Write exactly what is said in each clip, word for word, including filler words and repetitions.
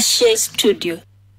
Ashe Studio.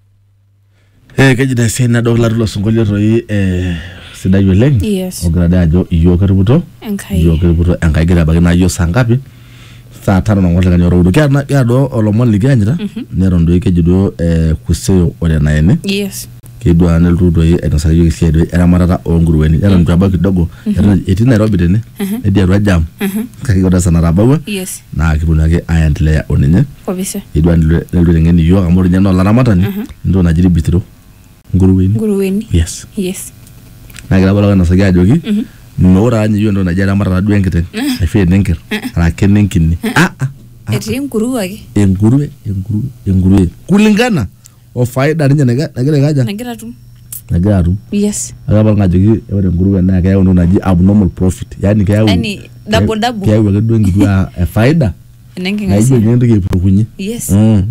Eh kejida sena dogla lo songolio roi eh sidai oleng. Yes. Ograda ajo iyo kaributo. Enkai. Iyo kaributo enkai gira bagina yo sangapi. Saa tano na ngole kanyo rodo kya na kya do olomon liganyira. Nero ndo kejido eh kuseyo ole na ene. Yes. Kidwa na ludo yi eno sayo kisiedo era marata onguruweni. Era ntaba kidogo. Era eti Nairobi tene. Edi arwa jam. Kakigoda sana rabawa. Yes. Na kibuna ke ayendelea onenye. Obise. Kidwa nilo ngeni yo amoro nyano la ramatani. Ndo najiri bitiro. Nguruweni. Nguruweni. Yes. Yes. Nagira bala na saga jogi. Mhm. Nora anyi yondo na jara mara duen kete. Afi nenker. Ara kenenkini. Ah ah. Eti nguruwe ake. Enguruwe, enguruwe, enguruwe. Kulingana o faida ninja naga nagira gaja. Nagira tu. Nagira tu. Yes. Aga bala ngajogi ewe nguruwe na kaya ndo naji abnormal profit. Yani kaya Ani double double. Kaya wega duen ngidua faida. Nengi ngasi. Ngaijo nyendo ke prokunyi. Yes. Mm.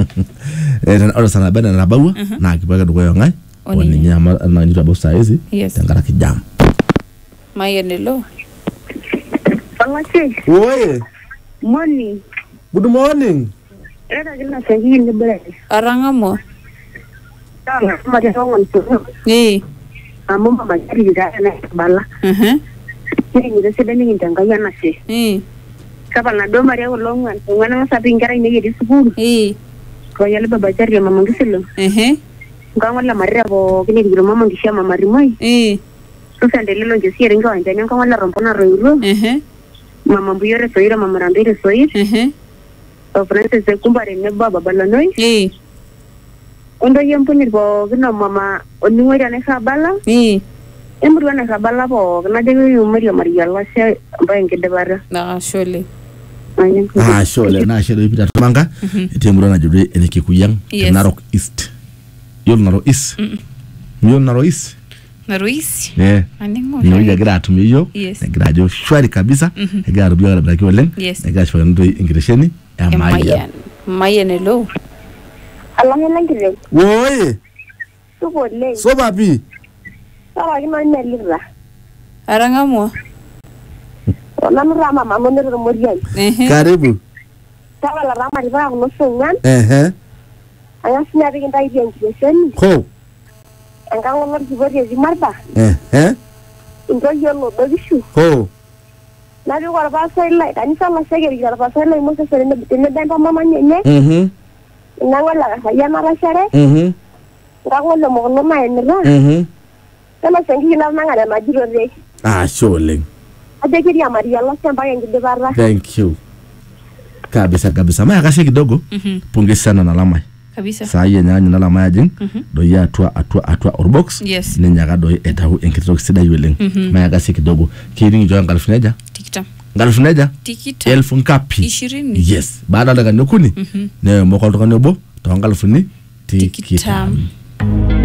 Eh ora sana bana na bawa na kibaga ndo koyo ngai. Oni nyama na nyita bosa hizi. Yes. Tangara kijam. Mayenelo. Pangasi. Oye. Morning. Good morning. Era gina sahi ni bere. Arangamo. Tama mari songon tu. Eh. Amo mama jari da na bala. Mhm. Ni ni sebe ni ndanga yana se. Eh. Kaba na do mari olongan. Ngana sa pingara ni yedi sukuru. Eh. Ko yale baba jari mama ngiselo. Eh. Ngwa la mari abo kini ngiro mama ngisha mama rimoi. Eh. Susande lelo njosi ringa wanja nyanga wala rompona roiro. Eh. Mama mbuyore soira mama rambire soira. Eh. O Francis se kumbare ne baba balanoi. Eh. Ondo yempuni bo gina mama oningwira ne kabala. Eh. Emurwa ne kabala bo na de yumari Maria la se mbaye bara. Na shole. Ah shole na shole pita manga. Etemurwa na jude eneki kuyang Narok East. Yol Narok East. Yol Narok East. Naruisi. Eh. Aningo. Ni ya gira tumiyo. Yes. Gira jo shwari kabisa. Gira rubio gira braki olen. Yes. Gira shwari ndo ingiresheni. Mayen. Mayenelo. Allah helangire. Oye. Suko le. So babi. Sawa kima nelira. Arangamo. Ona mrama mama nero morian. Eh. Karibu. Sawa la rama riba no songan. Eh eh. Aya sinya bikin dai dia ingiresheni. Ko. Engkang ngomor dibori di marba. Eh eh. Untuk yolo bagishu. Ko. Nabi kwa basa ila kani sama segeri kwa basa ila imo sasa ni ni dai mama nyenye. Mhm. Nangwa la ya mara share. Mhm. Ngakwa lo mo no ma enra. Mhm. Kama sengi na nanga na majiro re. Ah shole. Ade kiri ya Maria la samba ngide bara. Thank you. Kabisa kabisa. Maya kasi kidogo. Mhm. Pongezi sana na lamai. Kabisa. Saa hii nyanya na lamai ajing. Do ya atua atua atua orbox. Yes. Ni nyaga do etahu enkitro kisida yueleng. Maya kasi kidogo. Kiri njoya ngalfineja. Tikita. Ngalfineja. Tikita. Elfu ngapi? Ishirini. Yes. Baada daga nyokuni. Ne mokol toka nyobo. Toka ngalfini. Tikita.